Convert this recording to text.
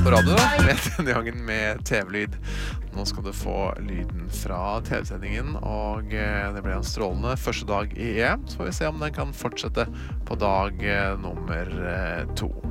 på radio da, med denne gangen med TV-lyd. Nå skal du få lyden fra TV-sendingen, og det ble en strålende første dag i EM. Så får vi se om den kan fortsette på dag nummer 2.